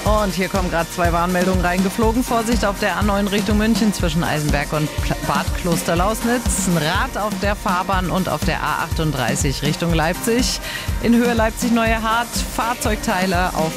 Und hier kommen gerade 2 Warnmeldungen reingeflogen. Vorsicht auf der A9 Richtung München zwischen Eisenberg und Bad Klosterlausnitz. Ein Rad auf der Fahrbahn und auf der A38 Richtung Leipzig. In Höhe Leipzig-Neue Hart Fahrzeugteile auf